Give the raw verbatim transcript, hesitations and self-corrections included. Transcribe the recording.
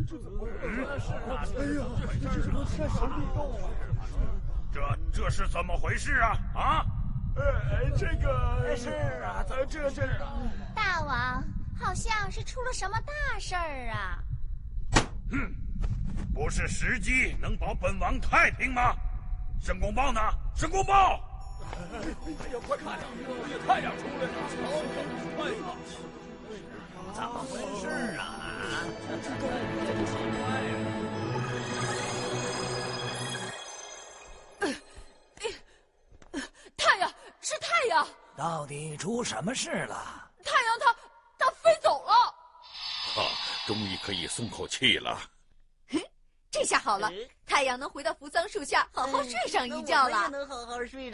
这这是怎么回事啊？啊？ 呃，这个是啊， 呃，这这…… 大王，好像是出了什么大事儿啊！ 哼，不是时机能保本王太平吗？申公豹呢？申公豹！ 哎呀，快看呀，太阳出来了！哎呀， 怎么回事啊？这这这奇怪呀！ 太阳是太阳， 到底出什么事了？ 太阳它它飞走了。 哈，终于可以松口气了。 这下好了，太阳能回到扶桑树下好好睡上一觉了。 能好好睡。